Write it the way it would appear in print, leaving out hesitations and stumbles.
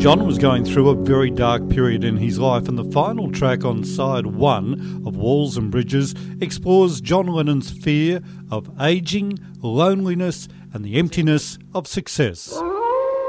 John was going through a very dark period in his life, and the final track on side 1 of Walls and Bridges explores John Lennon's fear of ageing, loneliness and the emptiness of success.